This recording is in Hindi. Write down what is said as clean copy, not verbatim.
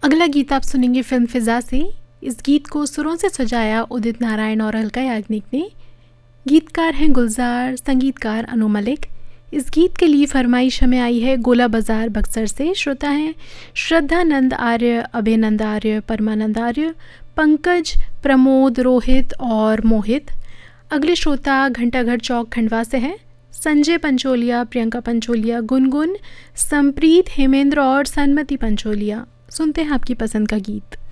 अगला गीत आप सुनेंगे फिल्म फिजा से। इस गीत को सुरों से सजाया उदित नारायण और अलका याग्निक ने। गीतकार हैं गुलजार, संगीतकार अनु मलिक। इस गीत के लिए फरमाइश हमें आई है गोला बाजार बक्सर से। श्रोता हैं श्रद्धानंद आर्य, अभयनंद आर्य, परमानंद आर्य, पंकज, प्रमोद, रोहित और मोहित। अगले श्रोता घंटाघर चौक खंडवा से हैं संजय पंचोलिया, प्रियंका पंचोलिया, गुनगुन, संप्रीत, हेमेंद्र और सन्मति पंचोलिया। सुनते हैं आपकी पसंद का गीत।